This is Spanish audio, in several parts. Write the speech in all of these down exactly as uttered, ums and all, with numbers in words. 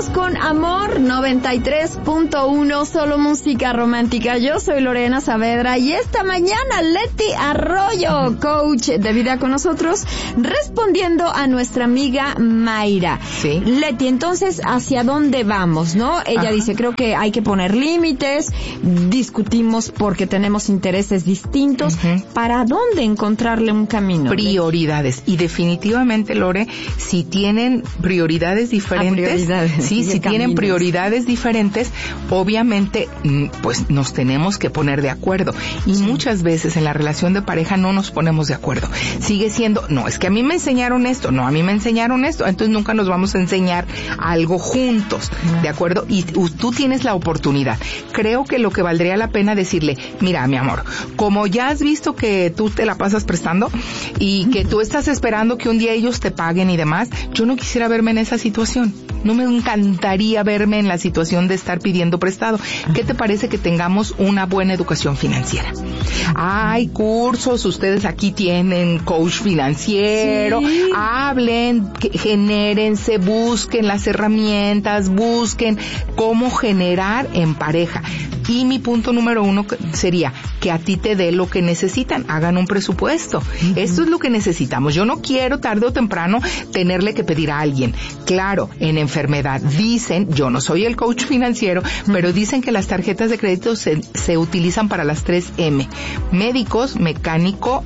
Seguimos con Amor noventa y tres punto uno, solo música romántica. Yo soy Lorena Saavedra y esta mañana Leti Arroyo, coach de vida con nosotros, respondiendo a nuestra amiga Mayra. Sí. Leti, entonces, ¿hacia dónde vamos, no? Ella Ajá. dice, creo que hay que poner límites, discutimos porque tenemos intereses distintos. Uh-huh. ¿Para dónde encontrarle un camino? Prioridades. Y definitivamente, Lore, si tienen prioridades diferentes, ah, prioridades, sí, si caminos. tienen prioridades diferentes, obviamente, pues nos tenemos que poner de acuerdo. Y sí. muchas veces en la relación de pareja no nos ponemos de acuerdo. Sigue siendo, no, es que a mí me enseñaron esto, no, a mí me enseñaron esto, entonces nunca nos vamos a enseñar algo juntos, ¿de acuerdo? Y tú tienes la oportunidad. Creo que lo que valdría la pena decirle, mira, mi amor, como ya has visto que tú te la pasas prestando y que tú estás esperando que un día ellos te paguen y demás, yo no quisiera verme en esa situación. No me encantaría verme en la situación de estar pidiendo prestado. ¿Qué te parece que tengamos una buena educación financiera? Hay cursos, ustedes aquí tienen coach financiero, sí. hablen, que, genérense, busquen las herramientas, busquen cómo generar en pareja. Y mi punto número uno sería que a ti te dé lo que necesitan, hagan un presupuesto. Uh-huh. Esto es lo que necesitamos. Yo no quiero tarde o temprano tenerle que pedir a alguien. Claro, en enfermedad dicen, yo no soy el coach financiero, uh-huh. pero dicen que las tarjetas de crédito se, se utilizan para las tres M, médicos, mecánico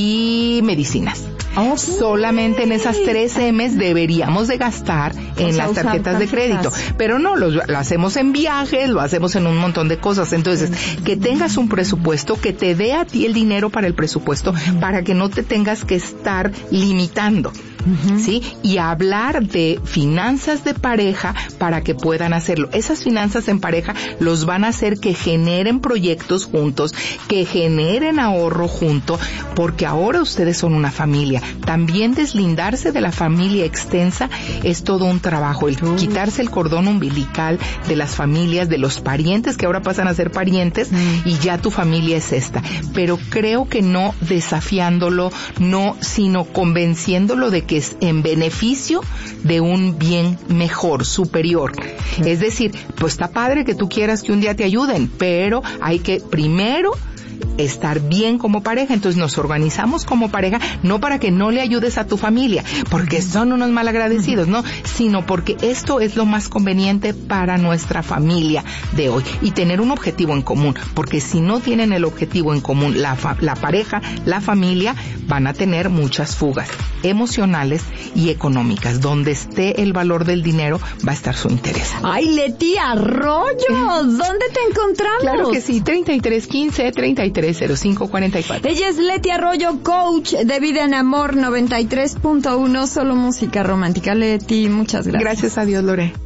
y medicinas. Oh, solamente en esas tres M's deberíamos de gastar en o sea, las tarjetas de crédito. Pero no, lo, lo hacemos en viajes, lo hacemos en un montón de cosas. Entonces, que tengas un presupuesto, que te dé a ti el dinero para el presupuesto, para que no te tengas que estar limitando. Uh-huh. ¿Sí? Y hablar de finanzas de pareja para que puedan hacerlo. Esas finanzas en pareja los van a hacer que generen proyectos juntos, que generen ahorro junto, porque ahora ustedes son una familia. También deslindarse de la familia extensa es todo un trabajo. El uh-huh. quitarse el cordón umbilical de las familias, de los parientes que ahora pasan a ser parientes uh-huh. y ya tu familia es esta. Pero creo que no desafiándolo, no, sino convenciéndolo de que es en beneficio de un bien mejor, superior. Sí. Es decir, pues está padre que tú quieras que un día te ayuden, pero hay que primero estar bien como pareja. Entonces nos organizamos como pareja, no para que no le ayudes a tu familia, porque son unos malagradecidos, no, sino porque esto es lo más conveniente para nuestra familia de hoy, y tener un objetivo en común, porque si no tienen el objetivo en común, la, fa- la pareja, la familia, van a tener muchas fugas emocionales y económicas. Donde esté el valor del dinero, va a estar su interés. ¡Ay, Leti Arroyo! ¿Dónde te encontramos? Claro que sí, treinta y tres quince, treinta y tres cero cinco cuarenta y cuatro. Ella es Leti Arroyo, coach de vida en amor noventa y tres punto uno, solo música romántica. Leti, muchas gracias. Gracias a Dios, Lore.